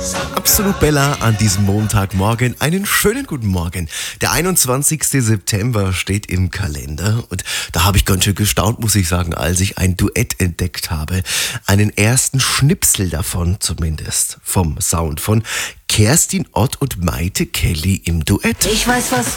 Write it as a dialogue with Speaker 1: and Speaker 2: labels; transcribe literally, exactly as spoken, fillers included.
Speaker 1: Absolut Bella an diesem Montagmorgen. Einen schönen guten Morgen. Der einundzwanzigste September steht im Kalender und da habe ich ganz schön gestaunt, muss ich sagen, als ich ein Duett entdeckt habe. Einen ersten Schnipsel davon zumindest, vom Sound von Kerstin Ott und Maite Kelly im Duett.
Speaker 2: Ich weiß, was